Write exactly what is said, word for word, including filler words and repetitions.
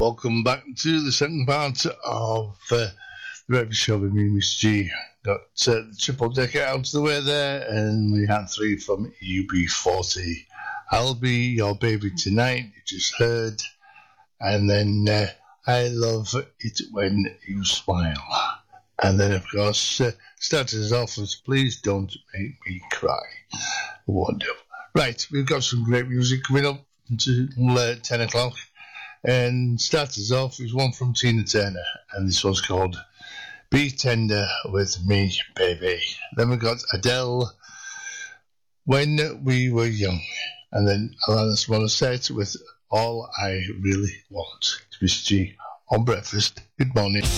Welcome back to the second part of uh, the Breakfast Show with me, Miss G. Got uh, the triple decker out of the way there, and we had three from U B forty. I'll Be Your Baby Tonight, you just heard, and then uh, I Love It When You Smile. And then, of course, uh, started us off as Please Don't Make Me Cry. Wonderful. Right, we've got some great music coming up until uh, ten o'clock. And start us off is one from Tina Turner, and this one's called Be Tender With Me, Baby. Then we got Adele, When We Were Young. And then Alanis Morissette with All I Really Want. It's Miss G on Breakfast. Good morning.